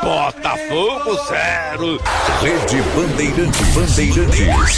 Botafogo 0. Rede Bandeirantes.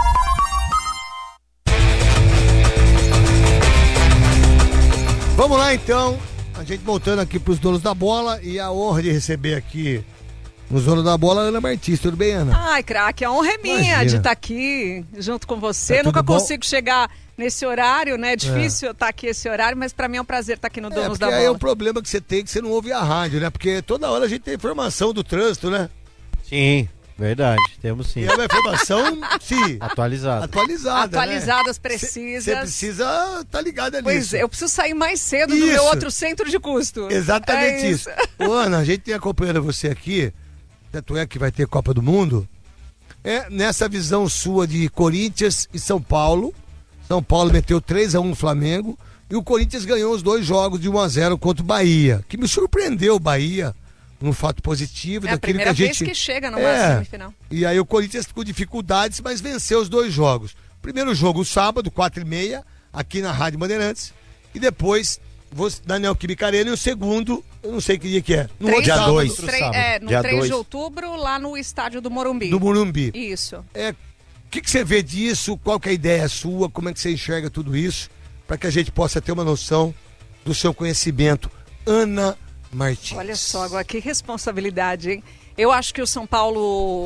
Vamos lá então, a gente voltando aqui pros donos da bola e a honra de receber aqui nos donos da bola, Ana Martins. Tudo bem, Ana? Ai, craque, a honra é minha de estar aqui junto com você. Tá Nunca tudo bom? consigo chegar nesse horário, né? É difícil estar aqui esse horário, mas pra mim é um prazer estar aqui no Donos da porque Bola. aí é o problema que você tem, que você não ouve a rádio, né? Porque toda hora a gente tem informação do trânsito, né? Sim, verdade, temos sim. E é uma informação, sim, Atualizado. atualizada, Atualizadas, né? precisas. Você precisa estar ligada nisso. Pois é, eu preciso sair mais cedo do Isso. meu outro centro de custo. Exatamente É isso. Ô, Ana, a gente tem acompanhando você aqui, tanto é que vai ter Copa do Mundo, nessa visão sua de Corinthians e São Paulo. São Paulo meteu 3-1 no Flamengo e o Corinthians ganhou os 2 jogos de 1-0 contra o Bahia, que me surpreendeu o Bahia, um fato positivo. É a daquilo primeira que a gente... vez que chega numa semifinal. E aí o Corinthians com dificuldades, mas venceu os 2 jogos. Primeiro jogo, sábado, 4h30, aqui na Rádio Bandeirantes, e depois na Neoquímica Arena, e o segundo, eu não sei que dia que é. No outro Dia sábado, 2. No Dia 3 2. de outubro, lá no estádio do Morumbi. do Morumbi. Isso. O que você vê disso? Qual que é a ideia sua? Como é que você enxerga tudo isso? Para que a gente possa ter uma noção do seu conhecimento. Ana Martins. Olha só, agora que responsabilidade, hein? Eu acho que o São Paulo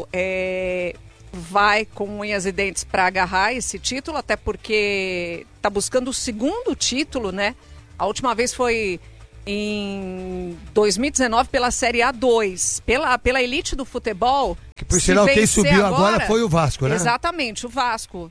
vai com unhas e dentes para agarrar esse título, até porque está buscando o segundo título, né? A última vez foi em 2019 pela Série A2, pela elite do futebol. Que por sinal quem subiu agora foi o Vasco, né? Exatamente, o Vasco.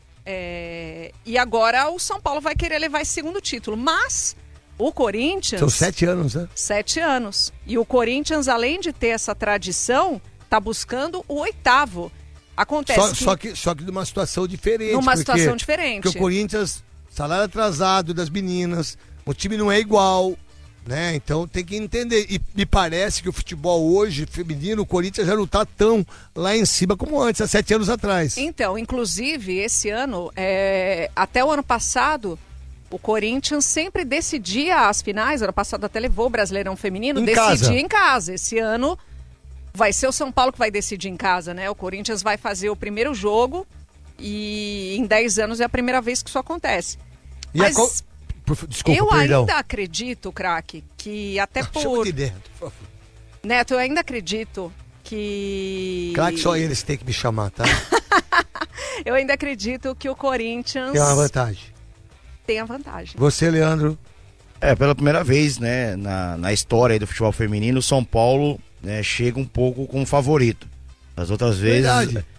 E agora o São Paulo vai querer levar esse segundo título, mas o Corinthians... São 7 anos, né? 7 anos. E o Corinthians, além de ter essa tradição, está buscando o 8º. Acontece Só que numa situação diferente. Numa situação diferente. Porque o Corinthians, salário atrasado das meninas, o time não é igual, né? Então tem que entender. E me parece que o futebol hoje, feminino, o Corinthians já não tá tão lá em cima como antes, há 7 anos atrás. Então, inclusive, esse ano, até o ano passado, o Corinthians sempre decidia as finais. Ano passado até levou o Brasileirão Feminino, decidia em casa. Esse ano vai ser o São Paulo que vai decidir em casa, né? O Corinthians vai fazer o primeiro jogo e em 10 anos é a primeira vez que isso acontece. Mas Desculpa, eu perdão. ainda acredito, craque, que até Chama de Neto, por favor. Neto, eu ainda acredito que... Claro que só eles têm que me chamar, tá? Eu ainda acredito que o Corinthians Tem uma vantagem. tem a vantagem. Você, Leandro? Pela primeira vez, né, na história aí do futebol feminino, o São Paulo, né, chega um pouco como favorito. Das outras vezes,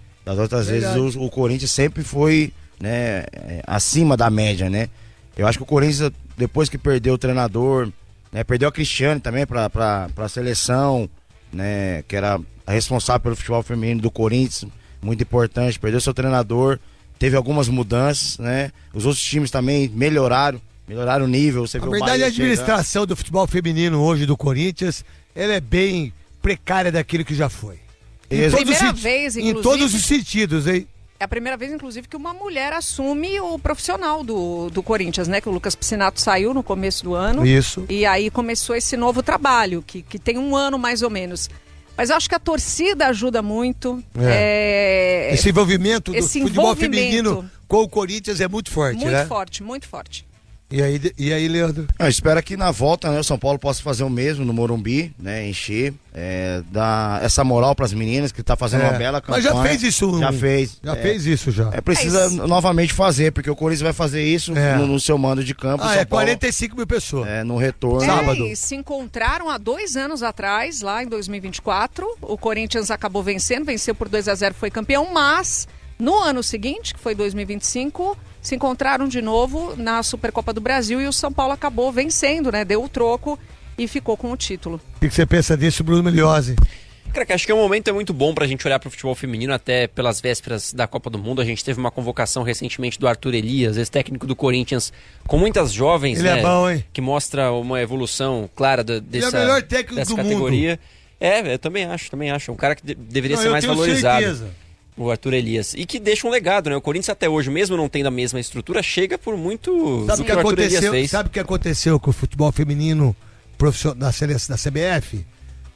o Corinthians sempre foi, né, acima da média, né? Eu acho que o Corinthians, depois que perdeu o treinador, né, perdeu a Cristiane também para a seleção, né, que era a responsável pelo futebol feminino do Corinthians, muito importante, perdeu seu treinador, teve algumas mudanças, né? Os outros times também melhoraram o nível. Você A vê verdade, o a administração do futebol feminino hoje do Corinthians, ela é bem precária daquilo que já foi. Em todos os sentidos, hein? É a primeira vez, inclusive, que uma mulher assume o profissional do Corinthians, né? Que o Lucas Piscinato saiu no começo do ano. Isso. E aí começou esse novo trabalho, que tem 1 ano mais ou menos. Mas eu acho que a torcida ajuda muito. Esse envolvimento do esse futebol envolvimento feminino com o Corinthians é muito forte, né? Muito forte, muito forte. E aí, Leandro? Eu espero que na volta, né, o São Paulo possa fazer o mesmo no Morumbi, né, encher, dar essa moral para as meninas, que tá fazendo uma bela campanha. Mas já fez isso. Já fez. Fez isso já. Precisa novamente fazer, porque o Corinthians vai fazer isso no seu mando de campo. Ah, São Paulo, 45 mil pessoas. no retorno. Sábado. E se encontraram há 2 anos atrás, lá em 2024. O Corinthians acabou venceu por 2-0, foi campeão, mas no ano seguinte, que foi 2025... se encontraram de novo na Supercopa do Brasil e o São Paulo acabou vencendo, né? Deu o troco e ficou com o título. O que você pensa disso, Bruno Migliozzi? Cara, que acho que o momento é muito bom pra gente olhar pro futebol feminino, até pelas vésperas da Copa do Mundo. A gente teve uma convocação recentemente do Arthur Elias, ex-técnico do Corinthians, com muitas jovens, Ele é bom, hein? Que mostra uma evolução clara dessa Ele é o melhor técnico dessa do categoria. mundo. Eu também acho. Um cara que deveria ser mais valorizado. Certeza. O Arthur Elias. E que deixa um legado, né? O Corinthians até hoje, mesmo não tendo a mesma estrutura, chega por muito Sabe do que o Arthur Elias fez. Sabe o que aconteceu com o futebol feminino profissional da CBF?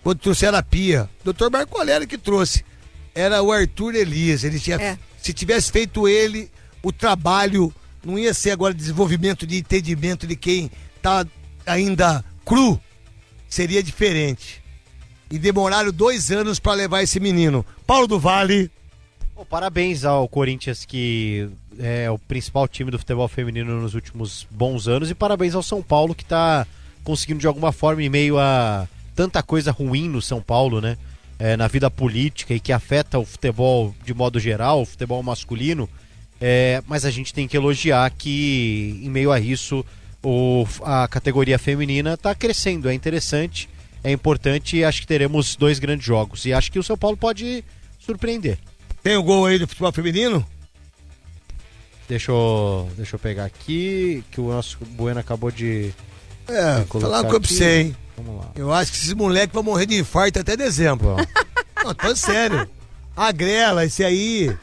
quando trouxeram a Pia. Dr. Marco Aurélio que trouxe. Era o Arthur Elias. Ele tinha, se tivesse feito ele, o trabalho não ia ser agora desenvolvimento de entendimento de quem tá ainda cru. Seria diferente. E demoraram 2 anos para levar esse menino. Paulo do Vale. Parabéns ao Corinthians, que é o principal time do futebol feminino nos últimos bons anos, e parabéns ao São Paulo, que está conseguindo de alguma forma, em meio a tanta coisa ruim no São Paulo, né? Na vida política e que afeta o futebol de modo geral, o futebol masculino, mas a gente tem que elogiar que em meio a isso a categoria feminina está crescendo, é interessante, é importante, e acho que teremos 2 grandes jogos, e acho que o São Paulo pode surpreender. Tem o gol aí do futebol feminino? Deixa eu pegar aqui, que o nosso Bueno acabou de falar uma coisa pra você, hein? Vamos lá. Eu acho que esses moleques vão morrer de infarto até dezembro. Não, tô sério. A Grela, esse aí.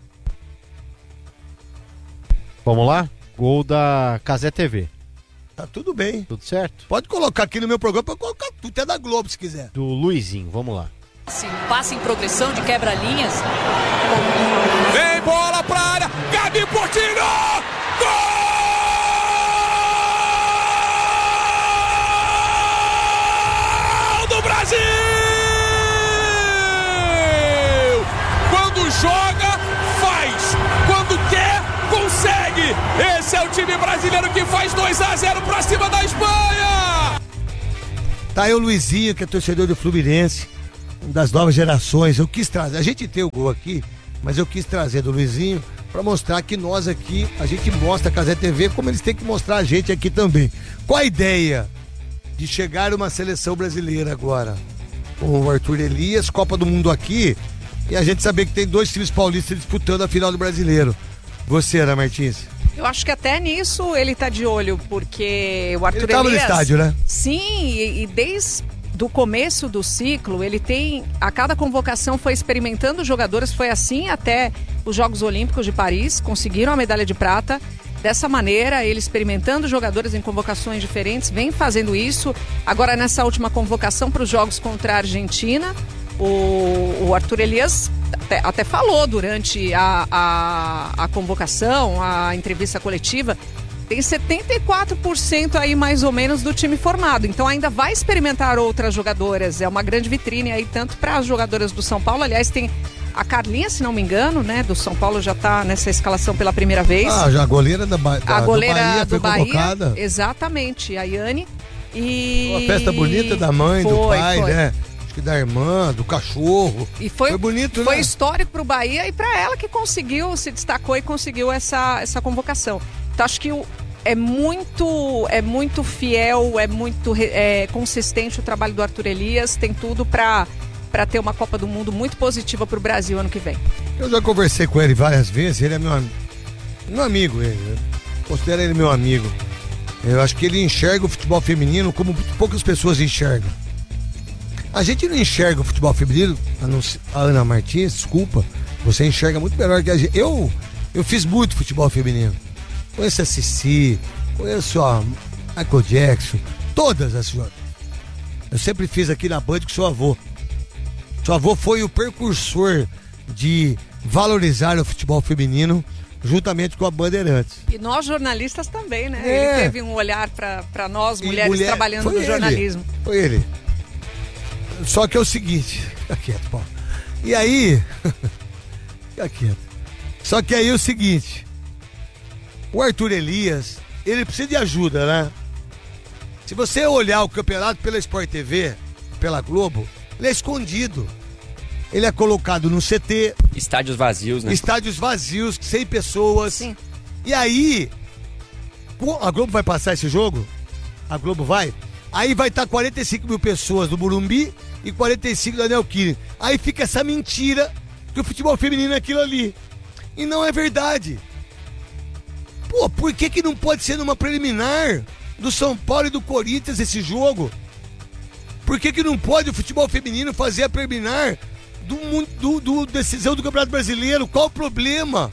Vamos lá? Gol da Cazé TV. Tá tudo bem. Tudo certo? Pode colocar aqui no meu programa, pode colocar tudo, até da Globo se quiser. Do Luizinho, vamos lá. Passe em progressão de quebra-linhas. Vem bola pra área, Gabi Portillo! Gol do Brasil! Quando joga, faz. Quando quer, consegue. Esse é o time brasileiro que faz 2-0 pra cima da Espanha. Tá aí o Luizinho, que é torcedor do Fluminense, das novas gerações. Eu quis trazer, a gente tem o gol aqui, mas eu quis trazer do Luizinho para mostrar que nós aqui, a gente mostra a Cazé TV como eles têm que mostrar a gente aqui também. Qual a ideia de chegar uma seleção brasileira agora? Com o Arthur Elias, Copa do Mundo aqui, e a gente saber que tem 2 times paulistas disputando a final do Brasileiro. Você, Ana Martins? Eu acho que até nisso ele tá de olho, porque o Arthur Ele tava Elias... no estádio, né? Sim, e desde do começo do ciclo, ele tem, a cada convocação foi experimentando jogadores, foi assim até os Jogos Olímpicos de Paris, conseguiram a medalha de prata. Dessa maneira, ele experimentando jogadores em convocações diferentes, vem fazendo isso. Agora, nessa última convocação para os Jogos contra a Argentina, o Arthur Elias até falou durante a convocação, a entrevista coletiva, tem 74% aí mais ou menos do time formado, então ainda vai experimentar outras jogadoras, é uma grande vitrine aí tanto para as jogadoras do São Paulo. Aliás, tem a Carlinha, se não me engano, né, do São Paulo, já está nessa escalação pela primeira vez. Já a goleira a goleira do Bahia foi convocada. Exatamente, a Yane. E uma festa bonita da mãe, do pai, né? Acho que da irmã, do cachorro. E foi bonito, né? Foi histórico pro Bahia e para ela que conseguiu, se destacou e conseguiu essa convocação. Então acho que é muito fiel, é muito consistente o trabalho do Arthur Elias, tem tudo para ter uma Copa do Mundo muito positiva para o Brasil ano que vem. Eu já conversei com ele várias vezes, ele é meu amigo, eu considero ele meu amigo. Eu acho que ele enxerga o futebol feminino como poucas pessoas enxergam. A gente não enxerga o futebol feminino, a Ana Martins, desculpa, você enxerga muito melhor que a gente. Eu fiz muito futebol feminino. Conheço a Cici, conheço a Michael Jackson, todas as jogadoras. Eu sempre fiz aqui na Band com seu avô. Seu avô foi o precursor de valorizar o futebol feminino juntamente com a Bandeirantes. E nós jornalistas também, né? Ele teve um olhar para nós, mulheres trabalhando no jornalismo. Foi ele. Só que é o seguinte, fica quieto, Paulo. E aí, fica quieto. Só que aí é o seguinte, o Arthur Elias, ele precisa de ajuda, né? Se você olhar o campeonato pela Sport TV, pela Globo, ele é escondido. Ele é colocado no CT. Estádios vazios, né? Estádios vazios, 100 pessoas. Sim. E aí, a Globo vai passar esse jogo? A Globo vai? Aí vai estar 45 mil pessoas no Morumbi e 45 da Neoquímica. Aí fica essa mentira que o futebol feminino é aquilo ali. E não é verdade. Pô, por que não pode ser numa preliminar do São Paulo e do Corinthians esse jogo? Por que não pode o futebol feminino fazer a preliminar do decisão do Campeonato Brasileiro? Qual o problema?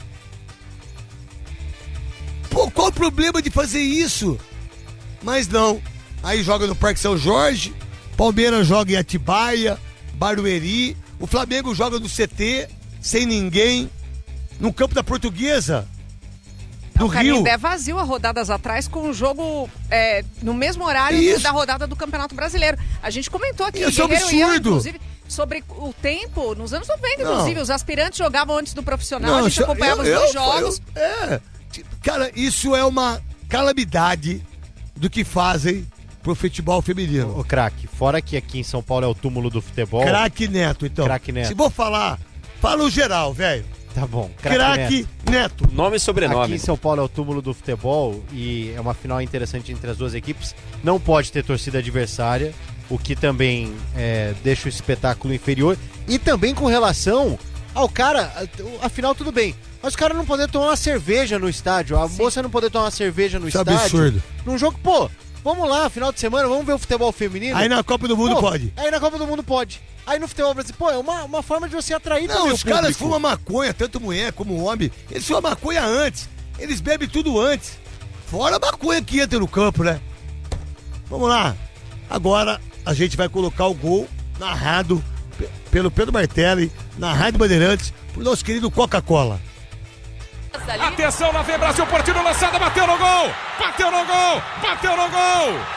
Pô, qual o problema de fazer isso? Mas não. Aí joga no Parque São Jorge, Palmeiras joga em Atibaia, Barueri. O Flamengo joga no CT, sem ninguém, no campo da Portuguesa. No Rio. O Canindé vazio há rodadas atrás com o jogo no mesmo horário da rodada do Campeonato Brasileiro. A gente comentou aqui, isso é absurdo. inclusive, sobre o tempo, nos anos 90, inclusive, os aspirantes jogavam antes do profissional, a gente acompanhava os dois jogos. Cara, isso é uma calamidade do que fazem pro futebol feminino. Ô, craque, fora que aqui em São Paulo é o túmulo do futebol. Craque Neto, então. Craque Neto. Se vou falar, fala o geral, velho. Tá bom. Craque Neto. Nome e sobrenome. Aqui em São Paulo é o túmulo do futebol e é uma final interessante entre as duas equipes. Não pode ter torcida adversária, o que também deixa o espetáculo inferior. E também com relação ao cara, afinal tudo bem, mas o cara não poder tomar uma cerveja no estádio, a moça não poder tomar uma cerveja no estádio. Isso é absurdo. Num jogo, pô, vamos lá, final de semana, vamos ver o futebol feminino. Aí na Copa do Mundo pode. Aí na Copa do Mundo pode. Aí no futebol brasileiro, pô, é uma forma de você atrair não, também o os caras público. fumam maconha, tanto mulher como homem. Eles fumam maconha antes. Eles bebem tudo antes. Fora a maconha que entra no campo, né? Vamos lá. Agora a gente vai colocar o gol narrado pelo Pedro Martelli, na Rádio Bandeirantes, pro nosso querido Coca-Cola. Atenção, lá vem Brasil, Portinho lançada, bateu no gol! Bateu no gol! Bateu no gol!